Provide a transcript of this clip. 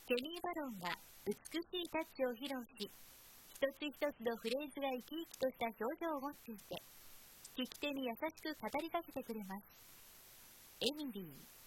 ケニー・バロンが美しいタッチを披露し、一つ一つのフレーズが生き生きとした表情を持っていて、聞き手に優しく語りかけてくれます。エミリー。